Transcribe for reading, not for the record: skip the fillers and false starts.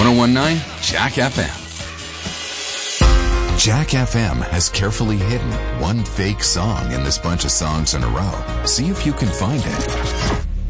1019 Jack FM. Jack FM has carefully hidden one fake song in this bunch of songs in a row. See if you can find it.